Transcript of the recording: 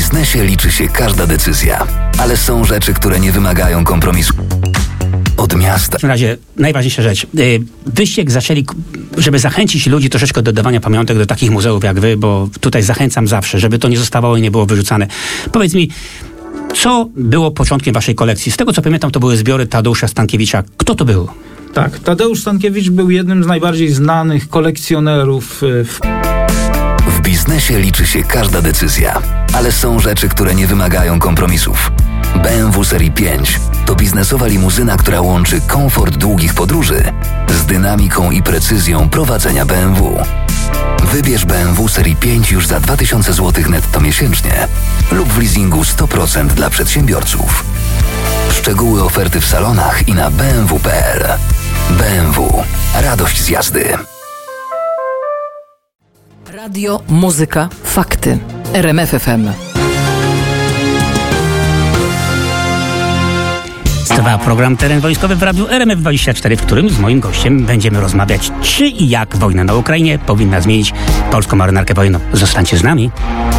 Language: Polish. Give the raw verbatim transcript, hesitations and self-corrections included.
biznesie liczy się każda decyzja, ale są rzeczy, które nie wymagają kompromisu. Od miasta. W każdym razie najważniejsza rzecz. Wyście zaczęli, żeby zachęcić ludzi troszeczkę do dawania pamiątek do takich muzeów jak wy, bo tutaj zachęcam zawsze, żeby to nie zostawało i nie było wyrzucane. Powiedz mi, co było początkiem waszej kolekcji? Z tego co pamiętam, to były zbiory Tadeusza Stankiewicza. Kto to był? Tak, Tadeusz Stankiewicz był jednym z najbardziej znanych kolekcjonerów w... W biznesie liczy się każda decyzja, ale są rzeczy, które nie wymagają kompromisów. B M W Serii pięć to biznesowa limuzyna, która łączy komfort długich podróży z dynamiką i precyzją prowadzenia B M W. Wybierz B M W Serii pięć już za dwa tysiące złotych netto miesięcznie lub w leasingu sto procent dla przedsiębiorców. Szczegóły oferty w salonach i na b m w kropka p l. B M W. Radość z jazdy. Radio, muzyka, fakty. R M F F M. Trwa program Teren Wojskowy w Radiu R M F dwadzieścia cztery, w którym z moim gościem będziemy rozmawiać, czy i jak wojna na Ukrainie powinna zmienić polską marynarkę wojenną. Zostańcie z nami.